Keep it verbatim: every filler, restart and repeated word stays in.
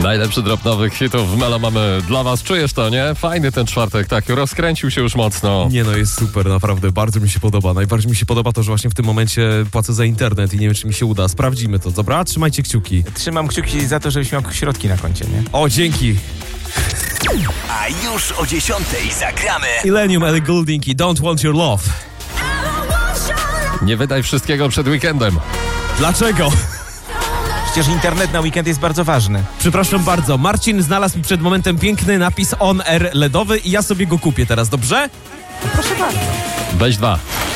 Najlepszy drop nowych hitów w Melo mamy dla was. Czujesz to, nie? Fajny ten czwartek, tak, rozkręcił się już mocno. Nie no, jest super, naprawdę, bardzo mi się podoba. Najbardziej mi się podoba to, że właśnie w tym momencie płacę za internet i nie wiem, czy mi się uda. Sprawdzimy to, dobra? Trzymajcie kciuki. Trzymam kciuki za to, żebyś miał środki na koncie, nie? O, dzięki. A już o dziesiątej zagramy Illenium, Ellie Goulding i Don't Want Your Love. Nie wydaj wszystkiego przed weekendem. Dlaczego? Przecież internet na weekend jest bardzo ważny. Przepraszam bardzo, Marcin znalazł mi przed momentem piękny napis On Air ledowy i ja sobie go kupię teraz, dobrze? Proszę bardzo. Weź dwa.